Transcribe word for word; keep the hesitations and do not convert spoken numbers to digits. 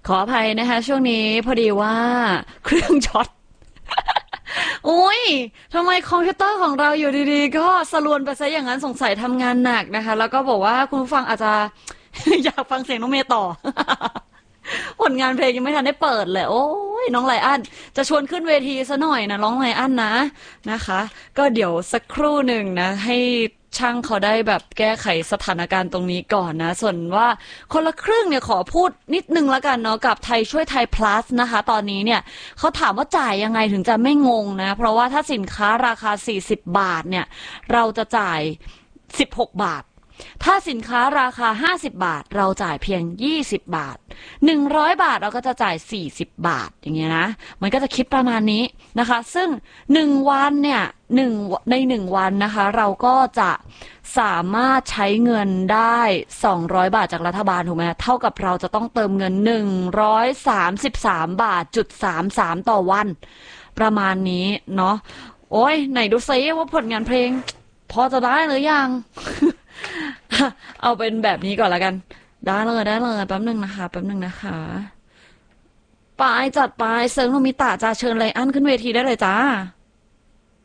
ขออภัยนะคะช่วงนี้พอดีว่าเครื่องช็อตโอ้ยทำไมคอมพิวเตอร์ของเราอยู่ดีๆก็สลวนไปซะอย่างนั้นสงสัยทำงานหนักนะคะแล้วก็บอกว่าคุณผู้ฟังอาจจะอยากฟังเสียงน้องเมย์ต่อผลงานเพลงยังไม่ทันได้เปิดเลยโอ้ยน้องไลอ้อนจะชวนขึ้นเวทีซะหน่อยนะน้องไลอ้อนนะนะคะก็เดี๋ยวสักครู่หนึ่งนะให้ช่างเขาได้แบบแก้ไขสถานการณ์ตรงนี้ก่อนนะส่วนว่าคนละครึ่งเนี่ยขอพูดนิดนึงแล้วกันเนาะกับไทยช่วยไทย plus นะคะตอนนี้เนี่ยเขาถามว่าจ่ายยังไงถึงจะไม่งงนะเพราะว่าถ้าสินค้าราคาสี่สิบบาทเนี่ยเราจะจ่ายสิบหกบาทถ้าสินค้าราคาห้าสิบบาทเราจ่ายเพียงยี่สิบบาทหนึ่งร้อยบาทเราก็จะจ่ายสี่สิบบาทอย่างเงี้ยนะมันก็จะคิดประมาณนี้นะคะซึ่งหนึ่งวันเนี่ยหนึ่งในหนึ่งวันนะคะเราก็จะสามารถใช้เงินได้สองร้อยบาทจากรัฐบาลถูกไหมเท่ากับเราจะต้องเติมเงินหนึ่งร้อยสามสิบสามบาทจุดสามสามต่อวันประมาณนี้เนาะโอ้ยไหนดูซิว่าผลงานเพลงพอจะได้หรือยัง เอาเป็นแบบนี้ก่อนละกันได้เลยได้เลยแป๊บหนึ่งนะคะแป๊บหนึ่งนะคะไปจัดไปเซิร์ฟโนมิตะจะเชิญไลอ้อนขึ้นเวทีได้เลยจ้า